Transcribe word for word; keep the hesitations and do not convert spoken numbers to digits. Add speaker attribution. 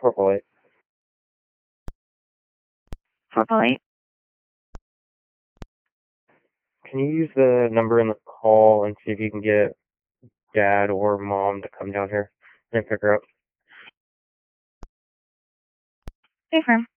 Speaker 1: Purple eight.
Speaker 2: Purple eight.
Speaker 1: Can you use the number in the call and see if you can get Dad or Mom to come down here and pick her up?
Speaker 2: Affirm.